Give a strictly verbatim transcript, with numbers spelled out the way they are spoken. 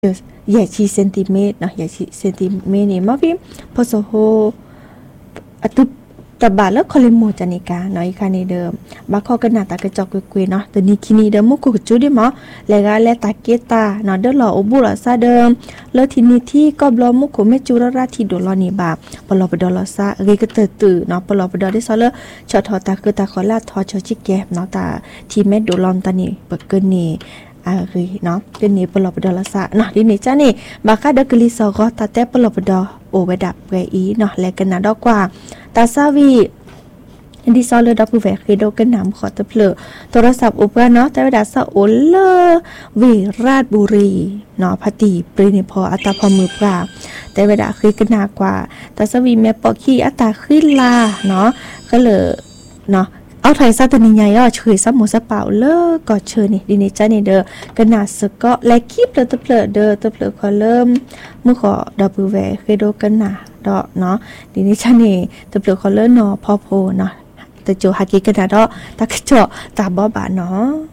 ใหญ่ชีเซนติเมตรเนาะใหญ่ชีเซนติเมตรนี่มาพิมพอโซโฮอตุตบาแล้วคอเลโมจานิกาเนาะอีกคันนี้เดิมบาคอกันหน้าตากระจอกกุยๆเนาะแต่นี่คินี่เดิมมุกุจุดิหมอแล้วก็แลตาเกตาเนาะเดอหล่ออุบุระซาเดิมแล้วทีนี้ที่ก็บลอมุกุเมจูระราที่โดลอนี่บาปลอปดอลอซาเรกเตตื่เนาะปลอปดอได้ซอเลชอทอตาคือตาขอลาทอชอชิแกเนาะตาทีเมดโดลอนตานี่เปิดเกินนี่อ่าคือเนาะเดี๋ยวนี้ปลอบดอละสะเนาะดินี่จ้านี่บาคาดกลิซอก็ตาแต่ปลอบดอโอเวดับเวอีเนาะและกันนะดอกกว่าตาซาวีอันที่ซอเลยดอกผู้แหวกคือโดกันนำขอตะเพลอโทรศัพท์อุปเนาะแต่เวลาซะโอเลวิราชบุรีเนาะพติปรินิพออัตาพอมือปราแต่เวลาคือกันนากว่าตาซาวีแม่ปอขี้อัตาขึ้นลาเนาะก็เลยเนาะเอาไทยซาตนิยายอ่ะเฉยซับหมูซะเปล่าเลิกก็เชิญนี่ดินี่จ้านี่เด้อกันนาสก็และคลิปเด้อตะเพลอเด้อตะเพลอขอเริ่มมื้อขอดอกบือแหวคือโดกันนาดอกเนาะดินี่จ้านี่ตะเพลอขอเริ่มเนาะพอโพเนาะแต่โจฮักกี้กันนาดอกตะกะจอตาบ่บาเนาะ